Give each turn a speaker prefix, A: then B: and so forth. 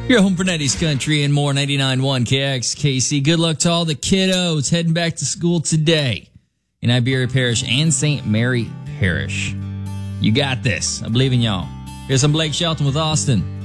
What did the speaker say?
A: Your home for 90s country and more. 99.1 KXKC. Good luck to all the kiddos heading back to school today in Iberia Parish and St. Mary Parish. You got this. I believe in y'all. Here's some Blake Shelton with Austin.